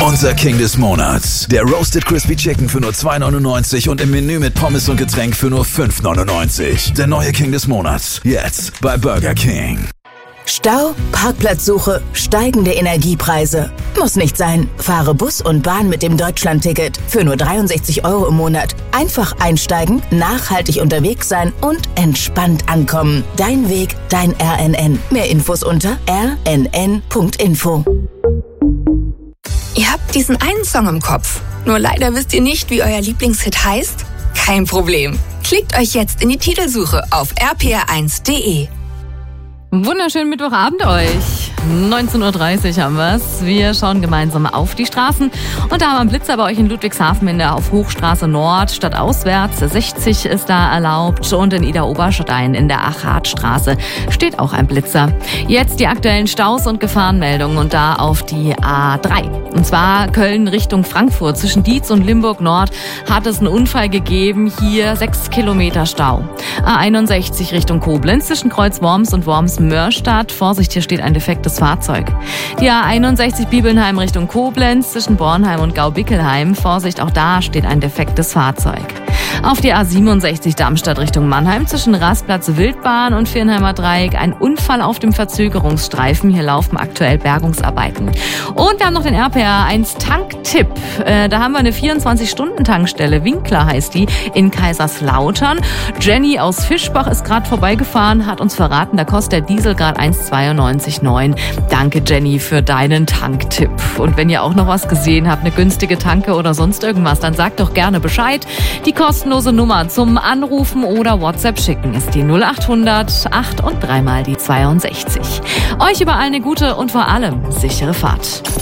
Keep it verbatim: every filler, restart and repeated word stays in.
Unser King des Monats. Der Roasted Crispy Chicken für nur zwei neunundneunzig und im Menü mit Pommes und Getränk für nur fünf neunundneunzig. Der neue King des Monats. Jetzt bei Burger King. Stau, Parkplatzsuche, steigende Energiepreise. Muss nicht sein. Fahre Bus und Bahn mit dem Deutschlandticket für nur dreiundsechzig Euro im Monat. Einfach einsteigen, nachhaltig unterwegs sein und entspannt ankommen. Dein Weg, dein R N N. Mehr Infos unter r n n punkt info. Ihr habt diesen einen Song im Kopf. Nur leider wisst ihr nicht, wie euer Lieblingshit heißt? Kein Problem. Klickt euch jetzt in die Titelsuche auf r p r eins punkt d e. Wunderschönen Mittwochabend euch. neunzehn Uhr dreißig haben wir's. Wir schauen gemeinsam auf die Straßen. Und da haben wir einen Blitzer bei euch in Ludwigshafen in der auf Hochstraße Nord stadtauswärts. sechzig ist da erlaubt. Und in Ida-Oberstein in der Achatstraße steht auch ein Blitzer. Jetzt die aktuellen Staus und Gefahrenmeldungen und da auf die A drei. Und zwar Köln Richtung Frankfurt. Zwischen Dietz und Limburg Nord hat es einen Unfall gegeben. Hier sechs Kilometer Stau. A einundsechzig Richtung Koblenz zwischen Kreuz Worms und Worms Mörstadt. Vorsicht, hier steht ein defektes Fahrzeug. Die A einundsechzig Bibelnheim Richtung Koblenz zwischen Bornheim und Gau-Bickelheim. Vorsicht, auch da steht ein defektes Fahrzeug. Auf die A siebenundsechzig Darmstadt Richtung Mannheim zwischen Rastplatz Wildbahn und Viernheimer Dreieck ein Unfall auf dem Verzögerungsstreifen. Hier laufen aktuell Bergungsarbeiten. Und wir haben noch den R P R eins Tanktipp. Äh, da haben wir eine vierundzwanzig-Stunden-Tankstelle. Winkler heißt die in Kaiserslautern. Jenny aus Fischbach ist gerade vorbeigefahren, hat uns verraten, da kostet der Diesel gerade eins Komma zweiundneunzig neun. Danke Jenny für deinen Tanktipp. Und wenn ihr auch noch was gesehen habt, eine günstige Tanke oder sonst irgendwas, dann sagt doch gerne Bescheid. Die kostenlose Nummer zum Anrufen oder WhatsApp schicken ist die null achthundert acht und dreimal die zweiundsechzig. Euch überall eine gute und vor allem sichere Fahrt.